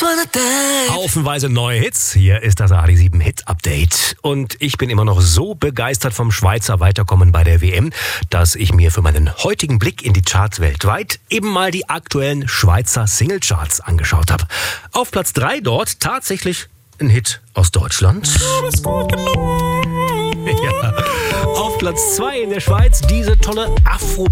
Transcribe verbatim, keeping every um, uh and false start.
Haufenweise neue Hits. Hier ist das A D sieben Hit Update. Und ich bin immer noch so begeistert vom Schweizer Weiterkommen bei der W M, dass ich mir für meinen heutigen Blick in die Charts weltweit eben mal die aktuellen Schweizer Singlecharts angeschaut habe. Auf Platz drei dort tatsächlich ein Hit aus Deutschland. Ja. Auf Platz zwei in der Schweiz diese tolle Afro